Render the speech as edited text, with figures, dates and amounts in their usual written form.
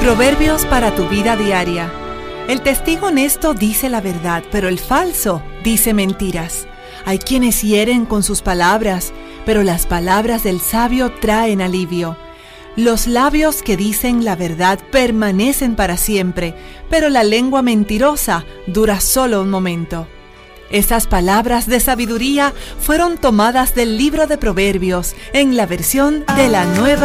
Proverbios para tu vida diaria. El testigo honesto dice la verdad, pero el falso dice mentiras. Hay quienes hieren con sus palabras, pero las palabras del sabio traen alivio. Los labios que dicen la verdad permanecen para siempre, pero la lengua mentirosa dura solo un momento. Esas palabras de sabiduría fueron tomadas del libro de Proverbios en la versión de la Nueva